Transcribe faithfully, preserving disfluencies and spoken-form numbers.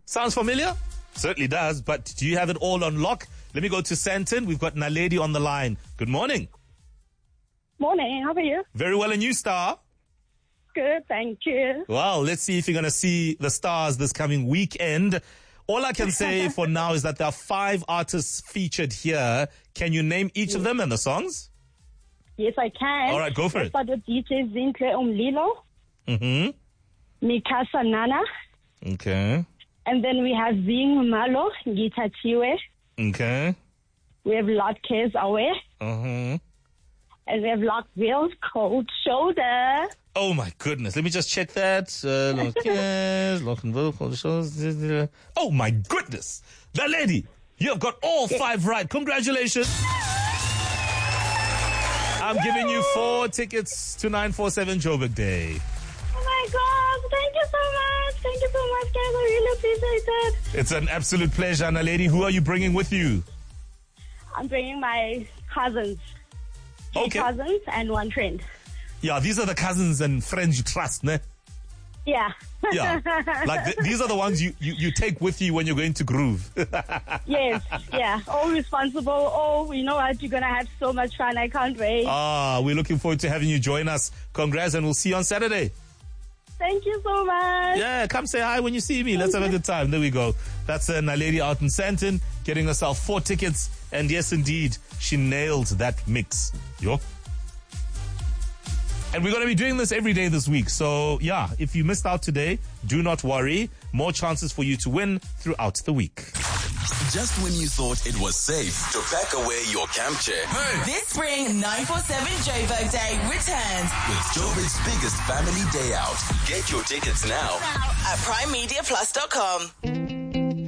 Sounds familiar? Certainly does, but do you have it all on lock? Let me go to Sandton. We've got Naledi on the line. Good morning. Morning, how are you? Very well, and you, Star? Good, thank you. Well, let's see if you're going to see the stars this coming weekend. All I can say for now is that there are five artists featured here. Can you name each of them and the songs? Yes, I can. All right, go for Let's it. start with D J Zinhle Umlilo, Mm-hmm. Mikasa Nana, Okay. and then we have Zing Malo, Gitatiwe. Okay. We have Lot Cares Away, Uh-huh. and we have Lockville's Cold Shoulder. Oh, my goodness. Let me just check that. Uh, look, yes, lock and vocal shows. Oh, my goodness. The lady, you have got all five right. Congratulations. I'm giving you four tickets to nine four seven Joburg Day. Oh my God, thank you so much. Thank you so much, guys. I really appreciate it. It's an absolute pleasure. And lady, who are you bringing with you? I'm bringing my cousins. Two Okay. cousins and one friend. Yeah, these are the cousins and friends you trust, ne? Yeah. Yeah. Like, th- these are the ones you, you, you take with you when you're going to groove. Yes, yeah. All responsible. Oh, you know what? You're going to have so much fun. I can't wait. Ah, we're looking forward to having you join us. Congrats, and we'll see you on Saturday. Thank you so much. Yeah, come say hi when you see me. Let's have a good time. There we go. That's uh, Naledi out in Sandton, getting herself four tickets. And yes, indeed, she nailed that mix. Yo. And we're going to be doing this every day this week. So, yeah, if you missed out today, do not worry. More chances for you to win throughout the week. Just when you thought it was safe to pack away your camp chair. Hey. This spring, nine four seven Joburg Day returns With Joburg's biggest family day out. Get your tickets now at prime media plus dot com.